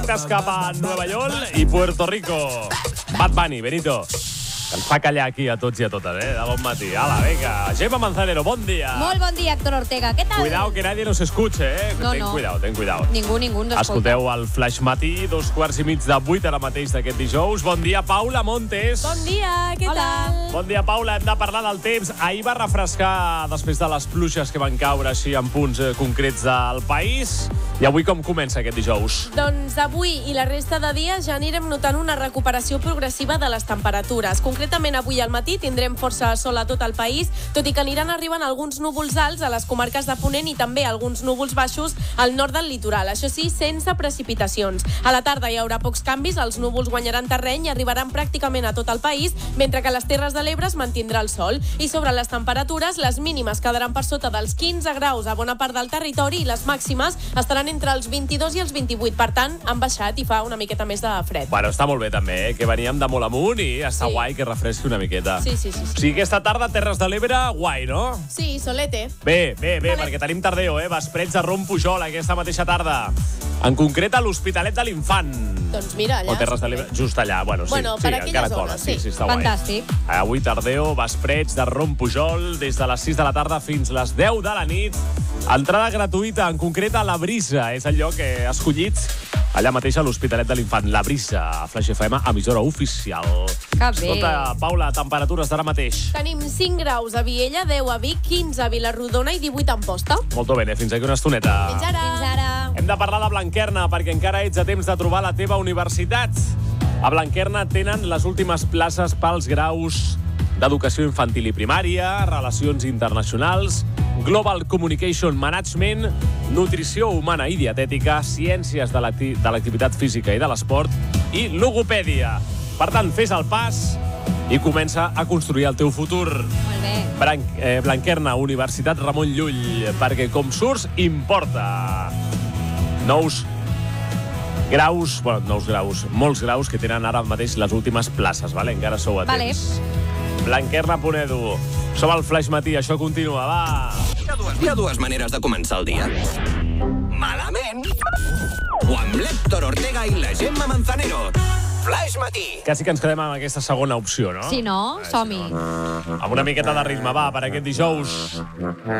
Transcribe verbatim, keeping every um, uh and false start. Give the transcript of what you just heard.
Cap a Nueva York i Puerto Rico. Bad Bunny, Benito. Ens fa callar aquí a tots i a totes, eh? De bon matí. Ala, vinga. Gemma Manzanero, bon dia. Molt bon dia, Héctor Ortega. Què tal? Cuidao que nadie nos escuche, eh? No, ten no. cuidao, ten cuidao. Ningú, ningú ens escolta. Escolteu el Flash Matí, dos quarts i mig de vuit ara mateix d'aquest dijous. Bon dia, Paula Montes. Bon dia, què Hola. tal? Bon dia, Paula. Hem de parlar del temps. Ahir va refrescar després de les pluges que van caure així en punts eh, concrets del país. I avui com comença aquest dijous? Doncs avui i la resta de dies ja anirem notant una recuperació progressiva de les temperatures. Concretament avui al matí tindrem força sol a tot el país, tot i que aniran arribant alguns núvols alts a les comarques de Ponent i també alguns núvols baixos al nord del litoral. Això sí, sense precipitacions. A la tarda hi haurà pocs canvis, els núvols guanyaran terreny i arribaran pràcticament a tot el país, mentre que a les Terres de l'Ebre es mantindrà el sol. I sobre les temperatures, les mínimes quedaran per sota dels quinze graus a bona part del territori i les màximes estaran entre els vint-i-dos i els vint-i-vuit. Per tant, han baixat i fa una miqueta més de fred. Bueno, està molt bé també, eh? Que veníem de molt amunt i està Sí. guai que refresqui una miqueta. Sí, sí, sí. O sí. sigui, aquesta tarda, Terres de l'Ebre, guai, no? Sí, solete. Bé, bé, bé, Vale. perquè tenim tardeo, eh? Vesprets a Rom Pujol aquesta mateixa tarda. En concret, a l'Hospitalet de l'Infant. Doncs mira, allà. O Terres de l'Ebre, just allà. Bueno, sí, Bueno, sí, per aquella encara zona, cola. Sí, sí. sí, està guai. Fantàstic. Avui tardeo, vesprets de Rom Pujol, des de les sis de la tarda fins les deu de la nit. Entrada gratuïta, en concret a La Brisa. És el lloc que ha escollit allà mateix a l'Hospitalet de l'Infant. La Brisa, Flash F M, emissora oficial. Que bé. Escolta, Paula, temperatures d'ara mateix. Tenim cinc graus a Viella, deu a Vic, quinze a Vilarrodona i divuit a Amposta. Molto bé, fins aquí una estoneta. Fins ara. Fins ara. Hem de parlar de Blanquerna, perquè encara ets a temps de trobar la teva universitat. A Blanquerna tenen les últimes places pels graus d'Educació Infantil i Primària, Relacions Internacionals, Global Communication Management, Nutrició Humana i Dietètica, Ciències de l'acti- de l'Activitat Física i de l'Esport i Logopèdia. Per tant, fes el pas i comença a construir el teu futur. Molt bé. Bran eh, Blanquerna, Universitat Ramon Llull, perquè com surts, importa. Nous graus, bueno, nous graus, molts graus que tenen ara mateix les últimes places, vale? Encara sou a Vale. temps. Blanquerna punt e d u. Som al Flash Matí, això continua, va. Hi ha dues, hi ha dues maneres de començar el dia. Malament o amb l'Héctor Ortega i la Gemma Manzanero. Flash Matí. Quasi que ens quedem amb aquesta segona opció, no? Si no, som-hi. Amb una miqueta de ritme, va, per aquest dijous.